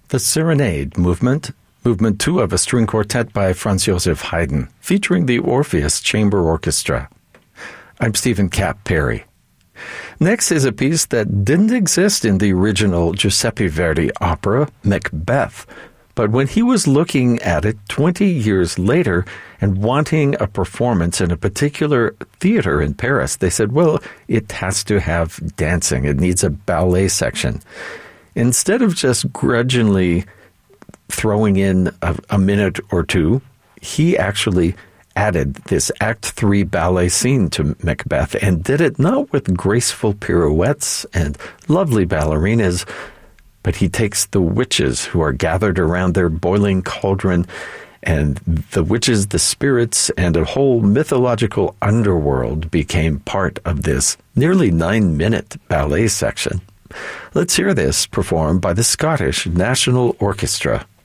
The Serenade Movement, Movement 2 of a string quartet by Franz Joseph Haydn, featuring the Orpheus Chamber Orchestra. I'm Stephen Kapp Perry. Next is a piece that didn't exist in the original Giuseppe Verdi opera, Macbeth, but when he was looking at it 20 years later and wanting a performance in a particular theater in Paris, they said, well, it has to have dancing. It needs a ballet section. Instead of just grudgingly throwing in a minute or two, he actually added this Act 3 ballet scene to Macbeth and did it not with graceful pirouettes and lovely ballerinas, but he takes the witches who are gathered around their boiling cauldron, and the witches, the spirits, and a whole mythological underworld became part of this nearly 9-minute ballet section. Let's hear this performed by the Scottish National Orchestra.